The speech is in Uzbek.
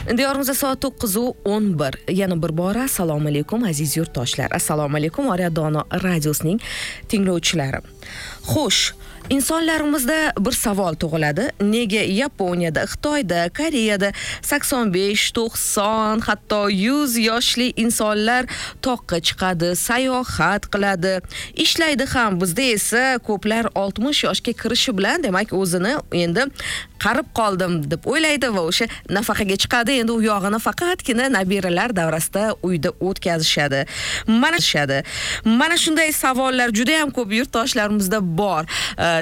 Diyorimizda soat 9:11. Yana bir bora assalomu alaykum aziz yurtdoshlar. Assalomu alaykum Oriyat Dono radiosining tinglovchilari. Xo'sh, insonlarimizda bir savol tug'iladi. Nega Yaponiyada, Xitoyda, Koreyada 85, 90, hatto 100 yoshli insonlar toqqa chiqadi, sayohat qiladi, ishlaydi ham. Bizda esa ko'plar 60 yoshga kirishi bilan, demak, o'zini endi qarib qoldim deb o'ylaydi va o'sha nafaqaga chiqadi. Endi u yog'ini faqatgina nabiralar davrasida uyda o'tkazishadi. Mana shunday savollar juda ham ko'p yurtdoshlarimizda bor.